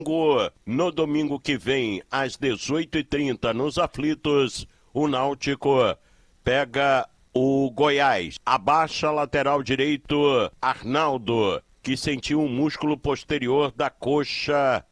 No domingo que vem, às 18h30, nos Aflitos, o Náutico pega o Goiás. Abaixa lateral direito, Arnaldo, que sentiu um músculo posterior da coxa